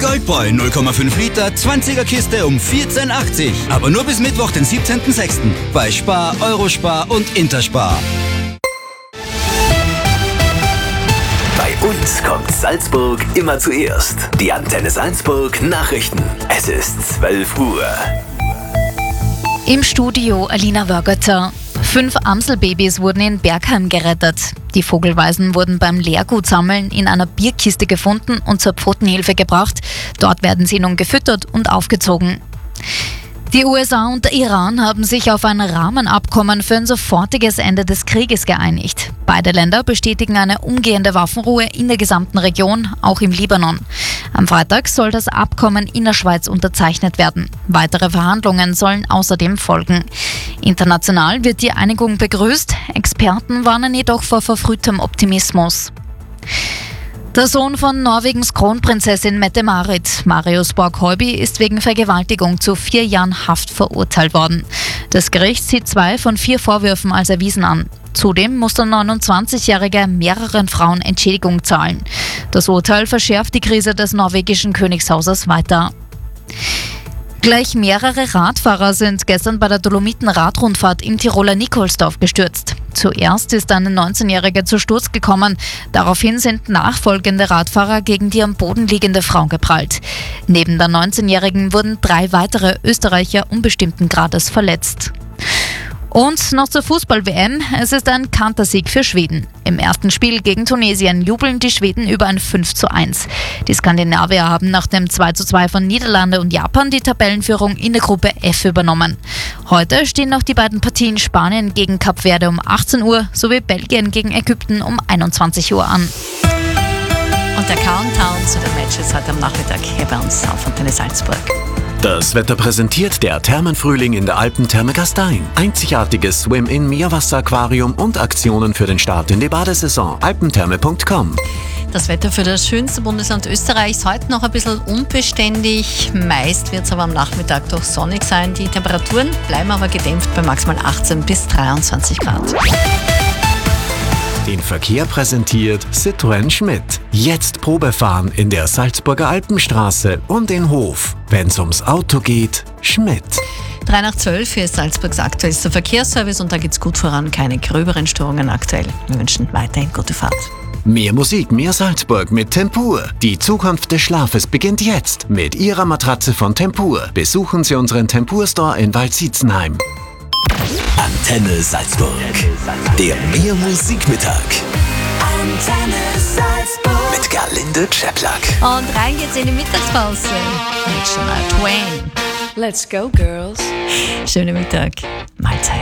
Goldboy 0,5 Liter 20er Kiste um 14,80. Aber nur bis Mittwoch, den 17.06. bei Spar, Eurospar und Interspar. Bei uns kommt Salzburg immer zuerst. Die Antenne Salzburg Nachrichten. Es ist 12 Uhr. Im Studio Alina Wörgötter. 5 Amselbabys wurden in Bergheim gerettet. Die Vogelweisen wurden beim Leergutsammeln in einer Bierkiste gefunden und zur Pfotenhilfe gebracht. Dort werden sie nun gefüttert und aufgezogen. Die USA und der Iran haben sich auf ein Rahmenabkommen für ein sofortiges Ende des Krieges geeinigt. Beide Länder bestätigen eine umgehende Waffenruhe in der gesamten Region, auch im Libanon. Am Freitag soll das Abkommen in der Schweiz unterzeichnet werden. Weitere Verhandlungen sollen außerdem folgen. International wird die Einigung begrüßt. Experten warnen jedoch vor verfrühtem Optimismus. Der Sohn von Norwegens Kronprinzessin Mette-Marit, Marius Borg-Heuby, ist wegen Vergewaltigung zu 4 Jahren Haft verurteilt worden. Das Gericht sieht 2 von 4 Vorwürfen als erwiesen an. Zudem muss der 29-Jährige mehreren Frauen Entschädigung zahlen. Das Urteil verschärft die Krise des norwegischen Königshauses weiter. Gleich mehrere Radfahrer sind gestern bei der Dolomiten-Radrundfahrt im Tiroler Nikolsdorf gestürzt. Zuerst ist eine 19-Jährige zu Sturz gekommen. Daraufhin sind nachfolgende Radfahrer gegen die am Boden liegende Frau geprallt. Neben der 19-Jährigen wurden 3 weitere Österreicher unbestimmten Grades verletzt. Und noch zur Fußball-WM. Es ist ein Kantersieg für Schweden. Im ersten Spiel gegen Tunesien jubeln die Schweden über ein 5:1. Die Skandinavier haben nach dem 2:2 von Niederlande und Japan die Tabellenführung in der Gruppe F übernommen. Heute stehen noch die beiden Partien Spanien gegen Kap Verde um 18 Uhr sowie Belgien gegen Ägypten um 21 Uhr an. Und der Countdown zu den Matches heute am Nachmittag hier bei uns auf Antenne Salzburg. Das Wetter präsentiert der Thermenfrühling in der Alpentherme Gastein. Einzigartiges Swim-in-Meerwasser-Aquarium und Aktionen für den Start in die Badesaison. alpentherme.com. Das Wetter für das schönste Bundesland Österreichs heute noch ein bisschen unbeständig. Meist wird es aber am Nachmittag doch sonnig sein. Die Temperaturen bleiben aber gedämpft bei maximal 18 bis 23 Grad. Den Verkehr präsentiert Citroën Schmidt. Jetzt Probefahren in der Salzburger Alpenstraße und in Hof. Wenn's ums Auto geht, Schmidt. 3:12 hier ist Salzburgs aktuellster Verkehrsservice und da geht's gut voran. Keine gröberen Störungen aktuell. Wir wünschen weiterhin gute Fahrt. Mehr Musik, mehr Salzburg mit Tempur. Die Zukunft des Schlafes beginnt jetzt mit Ihrer Matratze von Tempur. Besuchen Sie unseren Tempur-Store in Waldsietzenheim. Antenne Salzburg. Der Mehr Musikmittag. Antenne Salzburg. Mit Gerlinde Czeplak. Und rein geht's in die Mittagspause mit Shania Twain. Let's go, girls. Schönen Mittag. Mahlzeit.